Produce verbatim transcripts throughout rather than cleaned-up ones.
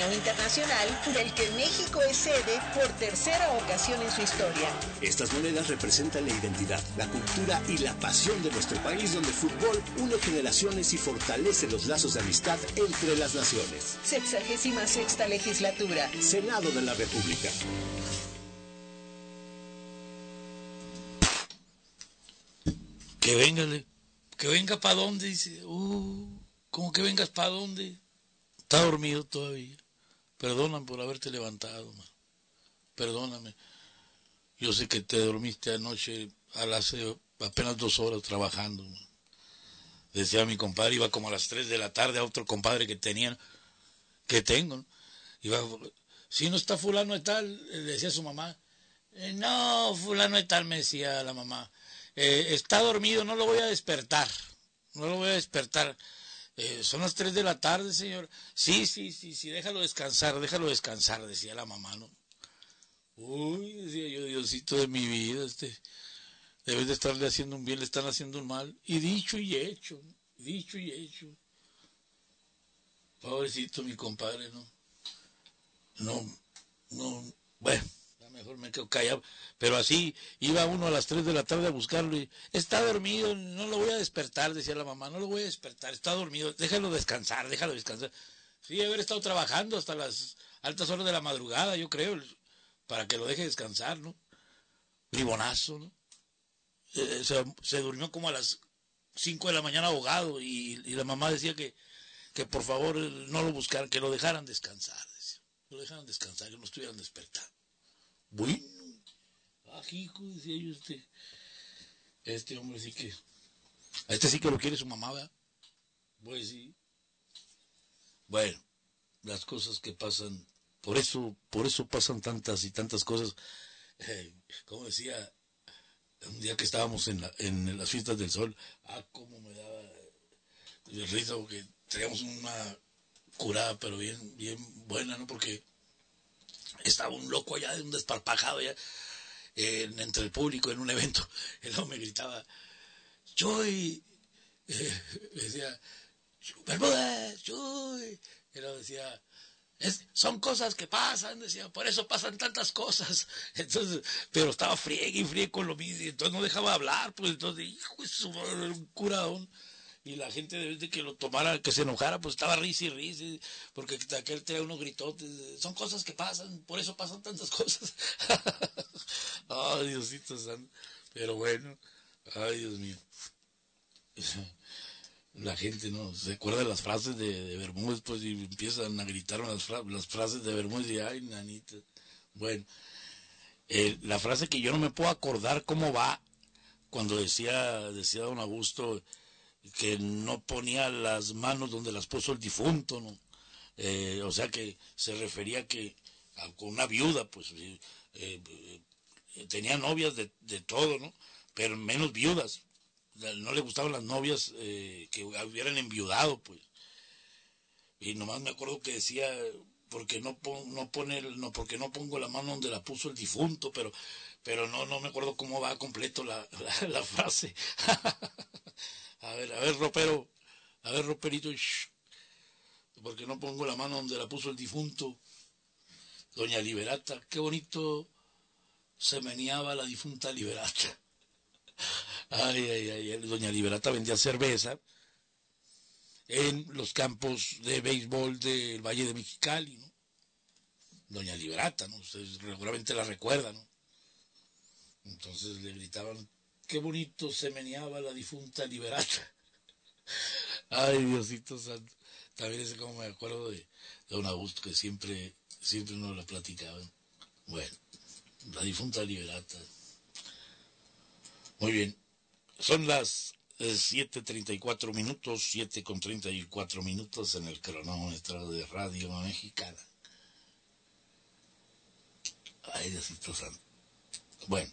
Internacional del que México es sede por tercera ocasión en su historia. Estas monedas representan la identidad, la cultura y la pasión de nuestro país, donde el fútbol une generaciones y fortalece los lazos de amistad entre las naciones. Sexagésima sexta legislatura. Senado de la República. Que venga, que venga para dónde, dice. Uh, ¿cómo que vengas para dónde? Está dormido todavía. Perdóname por haberte levantado, man. Perdóname. Yo sé que te dormiste anoche a las eh, apenas dos horas trabajando, man. Decía mi compadre, iba como a las tres de la tarde a otro compadre que tenía, que tengo, ¿no? Iba, si no está fulano de tal, le decía a su mamá, eh, no, fulano de tal, me decía la mamá, eh, está dormido, no lo voy a despertar, no lo voy a despertar. Eh, son las tres de la tarde, señor. Sí, sí, sí, sí, déjalo descansar, déjalo descansar, decía la mamá, ¿no? Uy, decía yo, Diosito de mi vida, este, debes de estarle haciendo un bien, le están haciendo un mal. Y dicho y hecho, dicho y hecho. Pobrecito mi compadre, ¿no? No, no, bueno, a lo mejor me quedo callado. Pero así, iba uno a las tres de la tarde a buscarlo y, está dormido, no lo voy a despertar, decía la mamá, no lo voy a despertar, está dormido, déjalo descansar, déjalo descansar. Sí, haber estado trabajando hasta las altas horas de la madrugada, yo creo, para que lo deje descansar, ¿no? Bribonazo, ¿no? Eh, se, se durmió como a las cinco de la mañana ahogado y, y la mamá decía que, que por favor no lo buscaran, que lo dejaran descansar, decía. Lo dejaran descansar, que no estuvieran despertando. Bueno, ajico, decía yo, este, este hombre sí que, a este sí que lo quiere su mamá, ¿verdad? Pues sí. Bueno, las cosas que pasan, por eso, por eso pasan tantas y tantas cosas. Eh, como decía, un día que estábamos en, la, en las fiestas del sol, ah, cómo me daba el risa, porque teníamos una curada, pero bien, bien buena, ¿no? Porque estaba un loco allá, un desparpajado allá, eh, entre el público en un evento. El hombre me gritaba, Chuy, eh, decía, Bermúdez, Chuy. Y luego decía, es, son cosas que pasan, decía, por eso pasan tantas cosas. Entonces, pero estaba friegue y friegue con lo mismo, y entonces no dejaba hablar, pues entonces, hijo de su madre, un curadón. Y la gente, desde que lo tomara, que se enojara, pues estaba risa y risa, porque aquel traía unos gritotes, son cosas que pasan, por eso pasan tantas cosas. Ay, Diosito santo. Pero bueno, ay, Dios mío. La gente no se acuerda de las frases de, de Bermúdez, pues, y empiezan a gritar las, fra las frases de Bermúdez y ay, nanita. Bueno, eh, la frase que yo no me puedo acordar cómo va, cuando decía, decía don Augusto, que no ponía las manos donde las puso el difunto, ¿no? Eh, o sea que se refería que a, con una viuda, pues, eh, eh, tenía novias de, de todo, ¿no? Pero menos viudas. No le gustaban las novias eh, que hubieran enviudado, pues. Y nomás me acuerdo que decía, porque no, pon, no pone, no, porque no pongo la mano donde la puso el difunto, pero, pero no, no me acuerdo cómo va completo la, la, la frase. A ver, a ver, ropero, a ver, roperito, shh, porque no pongo la mano donde la puso el difunto. Doña Liberata, qué bonito se meneaba la difunta Liberata. Ay, ay, ay, doña Liberata vendía cerveza en los campos de béisbol del Valle de Mexicali, ¿no? Doña Liberata, ¿no? Ustedes seguramente la recuerdan, ¿no? Entonces le gritaban, qué bonito se meneaba la difunta Liberata. Ay, Diosito santo. También es como me acuerdo de, de don Augusto, que siempre, siempre nos la platicaban. Bueno, la difunta Liberata. Muy bien. Son las eh, siete treinta y cuatro minutos, siete con treinta y cuatro minutos en el cronómetro de Radio Mexicana. Ay, Diosito santo. Bueno.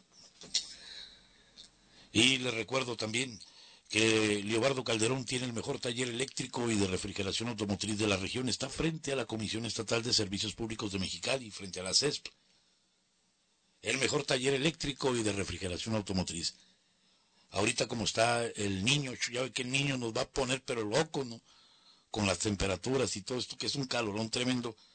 Y les recuerdo también que Leobardo Calderón tiene el mejor taller eléctrico y de refrigeración automotriz de la región. Está frente a la Comisión Estatal de Servicios Públicos de Mexicali, frente a la C E S P. El mejor taller eléctrico y de refrigeración automotriz. Ahorita como está el niño, ya ve que el niño nos va a poner pero loco, ¿no? Con las temperaturas y todo esto, que es un calorón tremendo.